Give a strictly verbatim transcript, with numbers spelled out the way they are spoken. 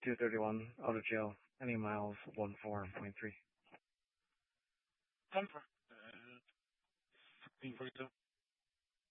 two thirty-one, out of jail. Any miles, one four point three. ten four. Uh, fifteen forty-two.